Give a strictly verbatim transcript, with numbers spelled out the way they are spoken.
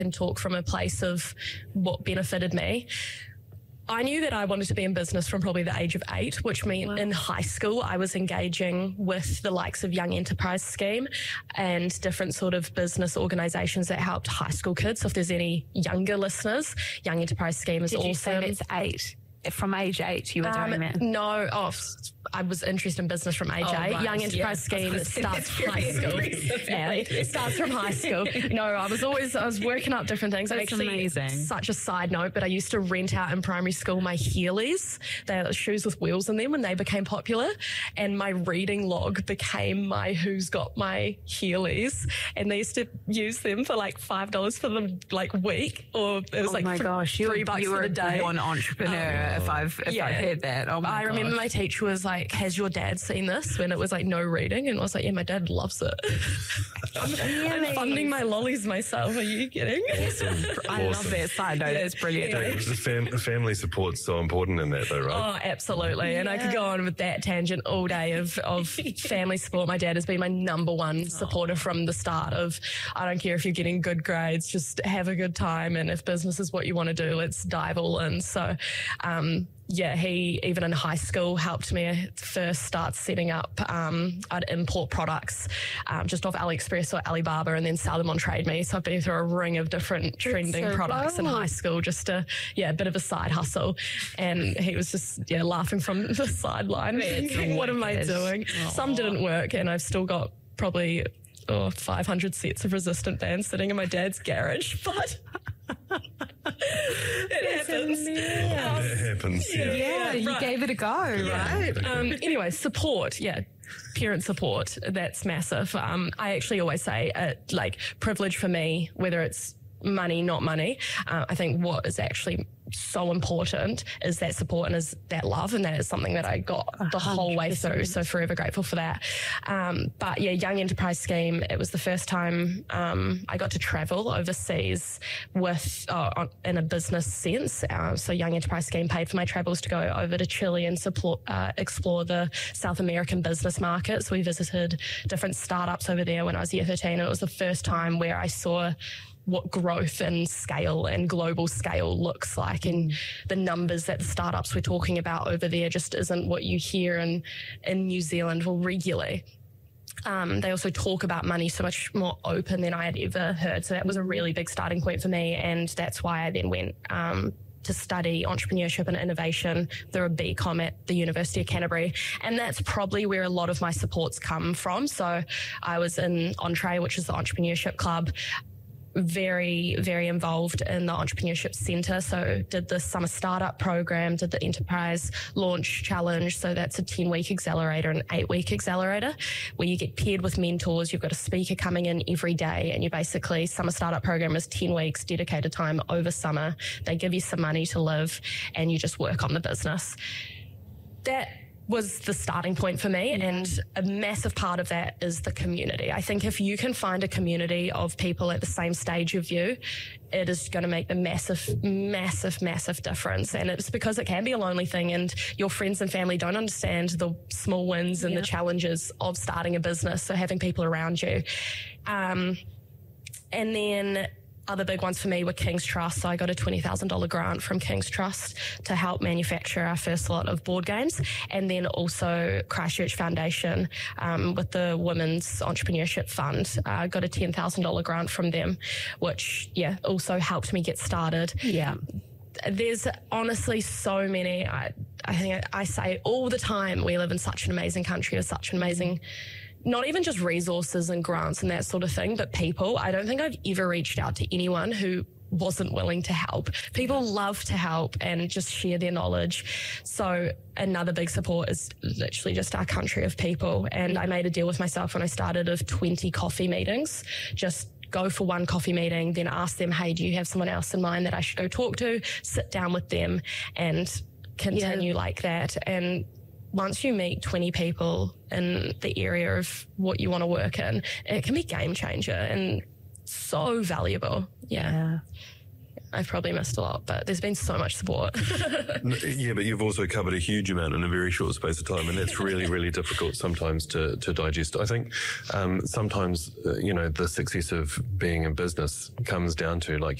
can talk from a place of what benefited me. I knew that I wanted to be in business from probably the age of eight, which meant wow. in high school I was engaging with the likes of Young Enterprise Scheme and different sort of business organisations that helped high school kids. So if there's any younger listeners, Young Enterprise Scheme is Did awesome. You say it's eight? From age eight you were um, doing that? No, oh, I was interested in business from age oh, eight. Right. Young Enterprise yeah. Scheme starts from high school. Yeah, it starts from high school. No, I was always, I was working up different things. That's Actually, amazing. Such a side note, but I used to rent out in primary school my Heelys. They were shoes with wheels in them when they became popular. And my reading log became my Who's Got My Heelys. And they used to use them for like five dollars for the like week. Or it was oh like my th- gosh, three you, bucks you for were the day. a born entrepreneur um, if I've if yeah. I heard that. Oh my I gosh. remember my teacher was like, has your dad seen this? When it was like no reading. And I was like, yeah, my dad loves it. I'm, I'm funding my lollies myself. Are you kidding? Awesome. I awesome. love that side note. That's brilliant. Yeah. The, fam- the family support's so important in that though, right? Oh, absolutely. And yeah. I could go on with that tangent all day of, of family support. My dad has been my number one supporter oh. from the start of, I don't care if you're getting good grades, just have a good time. And if business is what you want to do, let's dive all in. So, um, yeah, he, even in high school, helped me first start setting up, um, I'd import products um, just off AliExpress or Alibaba and then sell them on Trade Me. So I've been through a ring of different trending so products cool. in high school, just a, yeah, a bit of a side hustle. And he was just, yeah, laughing from the sideline. What am I doing? Aww. Some didn't work and I've still got probably oh, five hundred sets of resistant bands sitting in my dad's garage, but... it happens. Yeah. Um, it happens. Yeah, yeah, yeah you right. gave it a go, yeah. right? Um, anyway, support. Yeah. Parent support. That's massive. Um, I actually always say, uh, like, privilege for me, whether it's money, not money. Uh, I think what is actually so important is that support and is that love, and that is something that I got the whole way through, so forever grateful for that. Um, but yeah, Young Enterprise Scheme, it was the first time um, I got to travel overseas with uh, in a business sense. Uh, so Young Enterprise Scheme paid for my travels to go over to Chile and support, uh, explore the South American business market. So we visited different startups over there when I was year thirteen, and it was the first time where I saw what growth and scale and global scale looks like, and the numbers that the startups we're talking about over there just isn't what you hear in, in New Zealand or regularly. Um, they also talk about money so much more open than I had ever heard. So that was a really big starting point for me, and that's why I then went um, to study entrepreneurship and innovation through a B Com at the University of Canterbury. And that's probably where a lot of my supports come from. So I was in Entree, which is the entrepreneurship club, very, very involved in the Entrepreneurship Centre. So did the Summer Startup Program, did the Enterprise Launch Challenge. So that's a ten-week accelerator and eight-week accelerator where you get paired with mentors. You've got a speaker coming in every day, and you basically, Summer Startup Program is ten weeks dedicated time over summer. They give you some money to live and you just work on the business. That was the starting point for me, yeah. and a massive part of that is the community. I think if you can find a community of people at the same stage of you, it is going to make the massive, massive, massive difference. And it's because it can be a lonely thing, and your friends and family don't understand the small wins and yeah. the challenges of starting a business. So having people around you. Um, and then other big ones for me were King's Trust. So I got a twenty thousand dollars grant from King's Trust to help manufacture our first lot of board games. And then also Christchurch Foundation um, with the Women's Entrepreneurship Fund. I uh, got a ten thousand dollars grant from them, which, yeah, also helped me get started. Yeah. There's honestly so many. I, I think I say all the time, we live in such an amazing country with such an amazing not even just resources and grants and that sort of thing, but people. I don't think I've ever reached out to anyone who wasn't willing to help. People love to help and just share their knowledge. So another big support is literally just our country of people. And I made a deal with myself when I started of twenty coffee meetings. Just go for one coffee meeting, then ask them, hey, do you have someone else in mind that I should go talk to? Sit down with them and continue yeah. like that. And once you meet twenty people in the area of what you want to work in, it can be game changer and so valuable. Yeah. yeah. I've probably missed a lot, but there's been so much support. Yeah, but you've also covered a huge amount in a very short space of time, and that's really, really difficult sometimes to, to digest. I think um, sometimes, uh, you know, the success of being in business comes down to, like